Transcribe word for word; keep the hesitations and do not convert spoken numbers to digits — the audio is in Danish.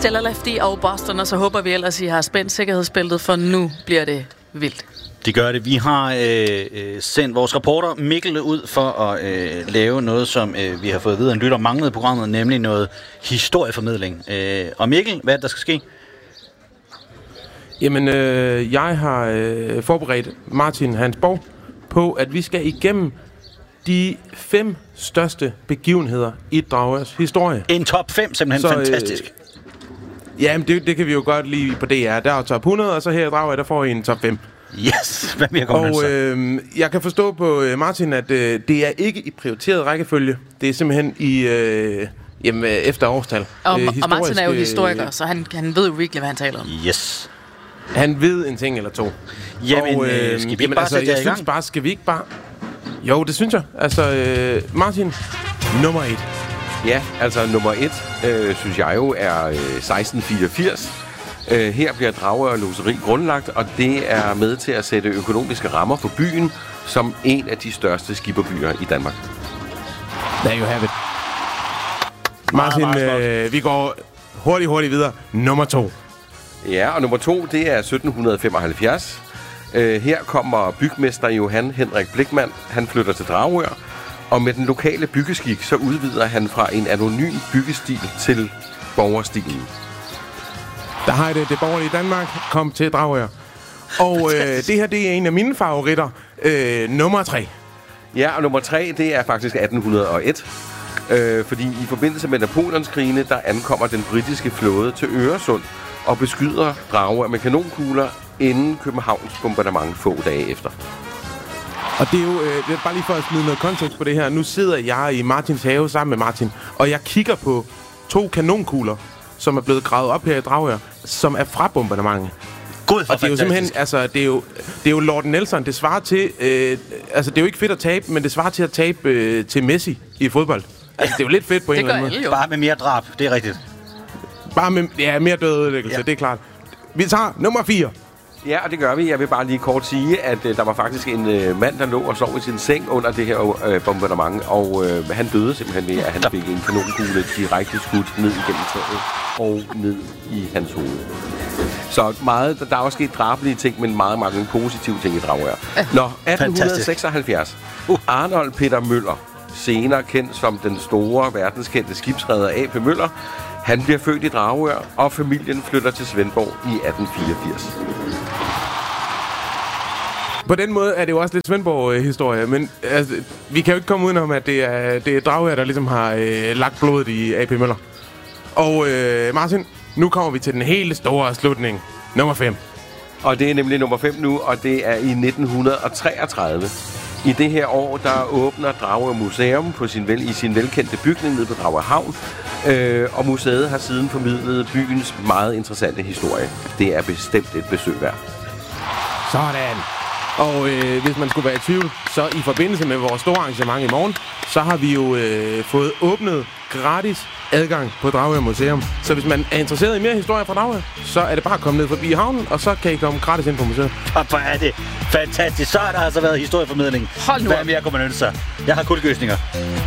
Stella Lefty og Boston, og så håber vi ellers, I har spændt sikkerhedsbæltet, for nu bliver det vildt. Det gør det. Vi har øh, sendt vores reporter Mikkel ud for at øh, lave noget, som øh, vi har fået at vide, en lytter manglede i programmet, nemlig noget historieformidling. Øh, og Mikkel, hvad er det, der skal ske? Jamen, øh, jeg har øh, forberedt Martin Hansborg på, at vi skal igennem de fem største begivenheder i Dragørs historie. En top fem, simpelthen så, fantastisk. Øh, jamen, det, det kan vi jo godt lide på D R. Der er top hundrede, og så her i Dragør, der får I en top fem. Yes, hvad mere kommer Og øh, jeg kan forstå på øh, Martin, at øh, det er ikke i prioriteret rækkefølge. Det er simpelthen i øh, jamen, efter årstal. Og, øh, og Martin er jo historiker, så han, han ved jo virkelig, hvad han taler om. Yes. Han ved en ting eller to. Jamen, og, øh, skal vi ikke jamen, bare altså, sætte jeg i gang? synes bare, skal vi ikke bare... Jo, det synes jeg. Altså, øh, Martin, nummer et. Ja, altså nummer et, øh, synes jeg jo, er øh, seksten fireogfirs. Øh, her bliver Dragør Lotteri grundlagt, og det er med til at sætte økonomiske rammer for byen som en af de største skipperbyer i Danmark. There you have it. Martin, øh, vi går hurtigt, hurtigt videre. Nummer to. Ja, og nummer to, det er sytten femoghalvfjerds. Øh, her kommer bygmester Johan Henrik Blichmann. Han flytter til Dragør, og med den lokale byggeskik, så udvider han fra en anonym byggestil til borgerstilen. Der har det, det borgerlige Danmark. Kom til Dragør. Og øh, det her, det er en af mine favoritter. Øh, nummer tre. Ja, og nummer tre, det er faktisk atten hundrede og et. Øh, fordi i forbindelse med Napoleonskrigene, der ankommer den britiske flåde til Øresund og beskyder Dragør med kanonkugler inden Københavns bombardement få dage efter. Og det er jo, øh, det er bare lige for at smide noget kontekst på det her. Nu sidder jeg i Martins have sammen med Martin, og jeg kigger på to kanonkugler, som er blevet gravet op her i Dragør, som er fra bombardementet. God for og det er jo simpelthen, altså, det er jo, det er jo Lord Nelson, det svarer til, øh, altså, det er jo ikke fedt at tabe, men det svarer til at tabe øh, til Messi i fodbold. Altså, det er jo lidt fedt på en eller anden måde. Bare med mere drab, det er rigtigt. Bare med, ja, mere døde ødelæggelse, ja. Det er klart. Vi tager nummer fire. Ja, og det gør vi. Jeg vil bare lige kort sige, at øh, der var faktisk en øh, mand, der lå og sov i sin seng under det her øh, bombardement, og øh, han døde simpelthen ved, at han fik en kanonkugle direkte skudt ned igennem taget og ned i hans hoved. Så meget, der er også sket drabelige ting, men meget mange positive ting i Dragør. Nå, atten seksoghalvfjerds. Uh. Arnold Peter Møller, senere kendt som den store verdenskendte skibsreder A P Møller, han bliver født i Dragør, og familien flytter til Svendborg i atten fireogfirs. På den måde er det jo også lidt Svendborg-historie, men altså, vi kan jo ikke komme udenom, at det er, det er Dragør, der ligesom har øh, lagt blodet i A P Møller. Og øh, Martin, nu kommer vi til den helt store slutning. Nummer fem. Og det er nemlig nummer fem nu, og det er i nitten treogtredive. I det her år, der åbner Dragør Museum på sin vel, i sin velkendte bygning nede på Dragør Havn. Øh, og museet har siden formidlet byens meget interessante historie. Det er bestemt et besøg værd. Sådan. Og øh, hvis man skulle være i tvivl, så i forbindelse med vores store arrangement i morgen, så har vi jo øh, fået åbnet gratis adgang på Dragør Museum. Så hvis man er interesseret i mere historie fra Dragør, så er det bare at komme ned forbi havnen, og så kan I komme gratis ind på museet. Og hvor er det fantastisk. Så har der altså været historieformidling. Hold nu. Hvad mere kunne man ønske sig? Jeg har kuldegøsninger.